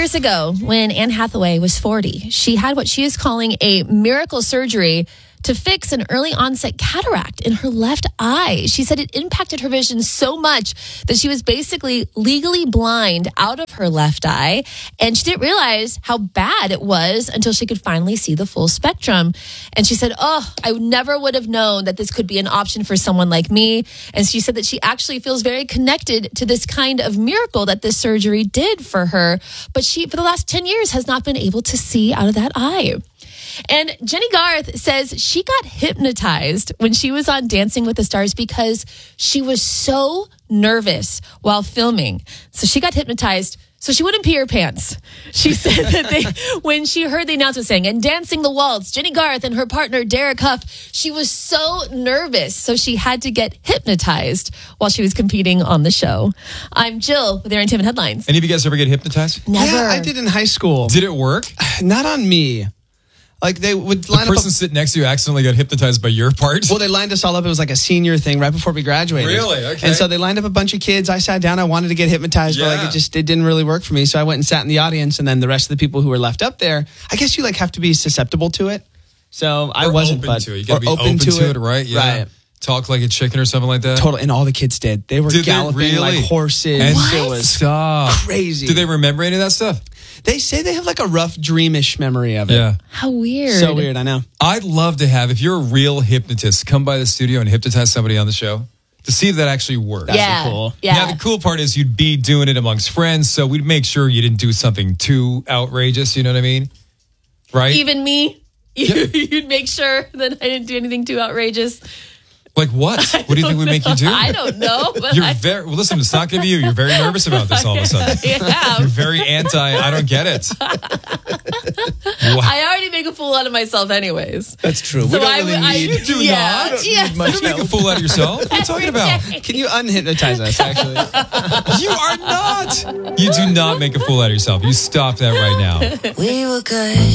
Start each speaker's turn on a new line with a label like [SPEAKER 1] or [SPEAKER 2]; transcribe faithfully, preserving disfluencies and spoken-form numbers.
[SPEAKER 1] years ago, when Anne Hathaway was forty, she had what she is calling a miracle surgery to fix an early onset cataract in her left eye. She said it impacted her vision so much that she was basically legally blind out of her left eye. And she didn't realize how bad it was until she could finally see the full spectrum. And she said, oh, I never would have known that this could be an option for someone like me. And she said that she actually feels very connected to this kind of miracle that this surgery did for her. But she, for the last ten years, has not been able to see out of that eye. And Jenny Garth says she got hypnotized when she was on Dancing with the Stars because she was so nervous while filming. So she got hypnotized so she wouldn't pee her pants. She said that they, when she heard the announcement saying, and Dancing the Waltz, Jenny Garth and her partner Derek Huff, she was so nervous. So she had to get hypnotized while she was competing on the show. I'm Jill with Aaron Tim and Headlines.
[SPEAKER 2] Any of you guys ever get hypnotized?
[SPEAKER 1] Never.
[SPEAKER 3] Yeah, I did in high school.
[SPEAKER 2] Did it work?
[SPEAKER 3] Not on me. Like they would line
[SPEAKER 2] the
[SPEAKER 3] up.
[SPEAKER 2] person
[SPEAKER 3] A,
[SPEAKER 2] sitting next to you accidentally got hypnotized by your part?
[SPEAKER 3] well, they lined us all up. It was like a senior thing right before we graduated.
[SPEAKER 2] Really? Okay.
[SPEAKER 3] And so they lined up a bunch of kids. I sat down. I wanted to get hypnotized,
[SPEAKER 2] Yeah.
[SPEAKER 3] but like it just it didn't really work for me. So I went and sat in the audience, and then the rest of the people who were left up there, I guess you like have to be susceptible to it. So I
[SPEAKER 2] Or
[SPEAKER 3] wasn't,
[SPEAKER 2] open
[SPEAKER 3] but
[SPEAKER 2] to it. You got to be
[SPEAKER 3] or
[SPEAKER 2] open, to, it. right? Yeah.
[SPEAKER 3] Right.
[SPEAKER 2] Talk like a chicken or something like that?
[SPEAKER 3] Total, and all the kids did. They were
[SPEAKER 2] Did they
[SPEAKER 3] galloping
[SPEAKER 2] really?
[SPEAKER 3] like horses.
[SPEAKER 2] And
[SPEAKER 3] It was
[SPEAKER 2] Stop.
[SPEAKER 3] crazy.
[SPEAKER 2] Do they remember any of that stuff?
[SPEAKER 3] They say they have like a rough dreamish memory of it.
[SPEAKER 2] Yeah.
[SPEAKER 1] How weird.
[SPEAKER 3] So weird, I know.
[SPEAKER 2] I'd love to have, if you're a real hypnotist, come by the studio and hypnotize somebody on the show to see if that actually works.
[SPEAKER 3] That'd be
[SPEAKER 1] yeah.
[SPEAKER 3] cool.
[SPEAKER 1] Yeah.
[SPEAKER 2] Now, the cool part is you'd be doing it amongst friends, so we'd make sure you didn't do something too outrageous, you know what I mean? Right?
[SPEAKER 1] Even me, you, you'd make sure that I didn't do anything too outrageous.
[SPEAKER 2] Like what? What do you think would make you do?
[SPEAKER 1] I don't know. But
[SPEAKER 2] You're
[SPEAKER 1] I,
[SPEAKER 2] very, well, listen, it's not going to be you. You're very nervous about this all of a sudden.
[SPEAKER 1] yeah.
[SPEAKER 2] You're very anti, I don't get it. Wow.
[SPEAKER 1] I already make a fool out of myself anyways.
[SPEAKER 3] That's true.
[SPEAKER 1] So
[SPEAKER 3] we don't
[SPEAKER 1] I,
[SPEAKER 3] really
[SPEAKER 1] I,
[SPEAKER 3] need.
[SPEAKER 2] You do
[SPEAKER 1] yeah,
[SPEAKER 2] not.
[SPEAKER 3] don't
[SPEAKER 1] yeah.
[SPEAKER 3] need much
[SPEAKER 2] You make a
[SPEAKER 3] help.
[SPEAKER 2] fool out of yourself. What are you talking about?
[SPEAKER 3] Can you unhypnotize us, actually?
[SPEAKER 2] You are not. You do not make a fool out of yourself. You stop that right now.
[SPEAKER 4] We were good.